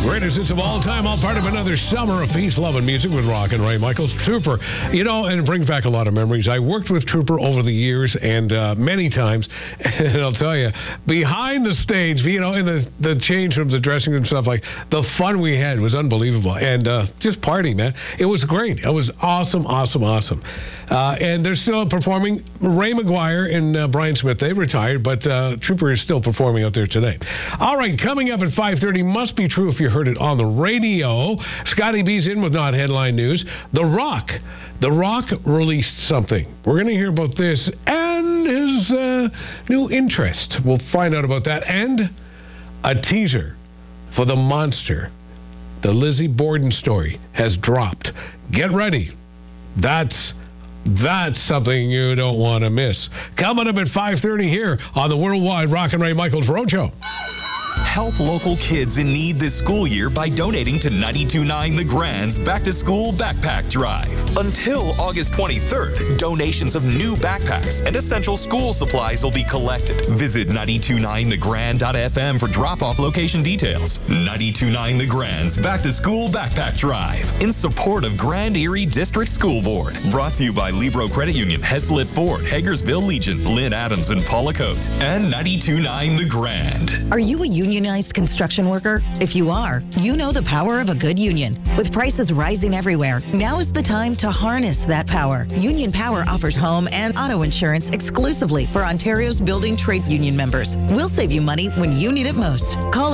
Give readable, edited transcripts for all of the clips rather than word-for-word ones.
Greatest hits of all time, all part of another summer of peace, love, and music with Rock and Ray Michaels. Trooper, and it brings back a lot of memories. I worked with Trooper over the years and many times, and I'll tell you, behind the stage, in the change rooms, the dressing room stuff, like the fun we had was unbelievable. And just party, man. It was great. It was awesome. And they're still performing. Ray McGuire and Brian Smith, they retired, but Trooper is still performing out there today. All right, coming up at 5:30, must be true if you heard it on the radio. Scotty B's in with not headline news. The Rock released something. We're going to hear about this and his new interest. We'll find out about that. And a teaser for The Monster. The Lizzie Borden story has dropped. Get ready. That's something you don't want to miss. Coming up at 5:30 here on the Worldwide Rock and Ray Michaels Roadshow. Help local kids in need this school year by donating to 92.9 The Grand's Back to School Backpack Drive. Until August 23rd, donations of new backpacks and essential school supplies will be collected. Visit 929thegrand.fm for drop-off location details. 92.9 The Grand's Back to School Backpack Drive in support of Grand Erie District School Board. Brought to you by Libro Credit Union, Heslett Ford, Hagersville Legion, Lynn Adams, and Paula Coate, and 92.9 The Grand. Are you a unionized construction worker? If you are, you know the power of a good union. With prices rising everywhere, now is the time to harness that power. Union Power offers home and auto insurance exclusively for Ontario's building trades union members. We'll save you money when you need it most. Call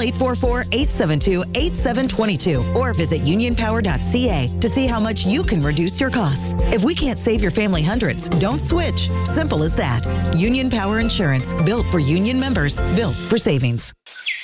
844-872-8722 or visit unionpower.ca to see how much you can reduce your costs. If we can't save your family hundreds, don't switch. Simple as that. Union Power Insurance, built for union members, built for savings.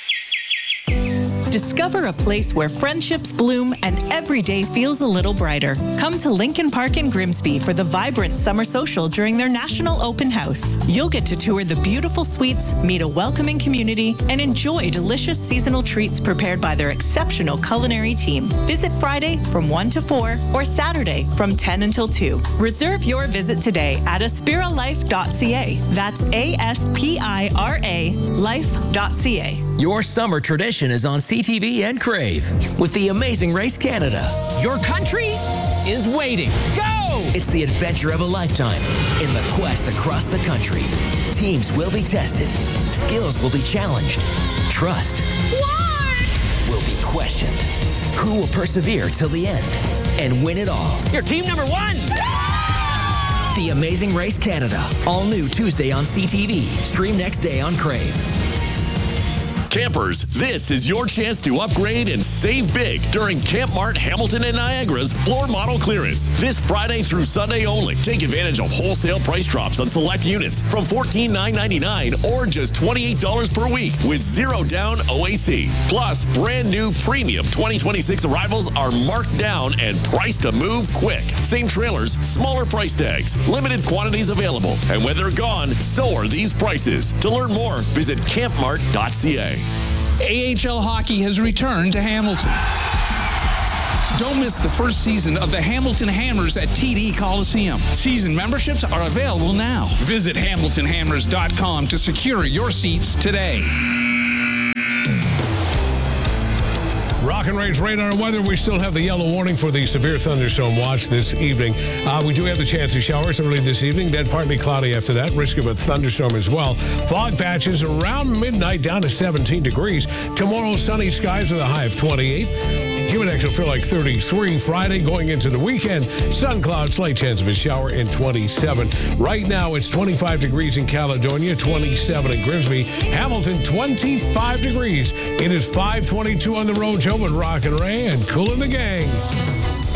Discover a place where friendships bloom and every day feels a little brighter. Come to Lincoln Park in Grimsby for the vibrant summer social during their national open house. You'll get to tour the beautiful suites, meet a welcoming community, and enjoy delicious seasonal treats prepared by their exceptional culinary team. Visit Friday from 1 to 4 or Saturday from 10 until 2. Reserve your visit today at aspiralife.ca. That's ASPIRA life.ca. Your summer tradition is on CTV and Crave with the Amazing Race Canada. Your country is waiting. Go! It's the adventure of a lifetime in the quest across the country. Teams will be tested. Skills will be challenged. Trust will be questioned. Who will persevere till the end and win it all? You're team number one! The Amazing Race Canada. All new Tuesday on CTV. Stream next day on Crave. Campers, this is your chance to upgrade and save big during Camp Mart Hamilton and Niagara's floor model clearance. This Friday through Sunday only. Take advantage of wholesale price drops on select units from $14,999 or just $28 per week with zero down OAC. Plus, brand new premium 2026 arrivals are marked down and priced to move quick. Same trailers, smaller price tags, limited quantities available. And when they're gone, so are these prices. To learn more, visit campmart.ca. AHL Hockey has returned to Hamilton. Don't miss the first season of the Hamilton Hammers at TD Coliseum. Season memberships are available now. Visit hamiltonhammers.com to secure your seats today. Rock and Ray's radar weather. We still have the yellow warning for the severe thunderstorm watch this evening. We do have the chance of showers early this evening, then partly cloudy after that. Risk of a thunderstorm as well. Fog patches around midnight down to 17 degrees. Tomorrow, sunny skies with a high of 28. Humidex will feel like 33. Friday going into the weekend. Sun cloud, slight chance of a shower in 27. Right now, it's 25 degrees in Caledonia, 27 in Grimsby. Hamilton, 25 degrees. It is 5:22 on the road show with Rock and Ray and Kool and the Gang.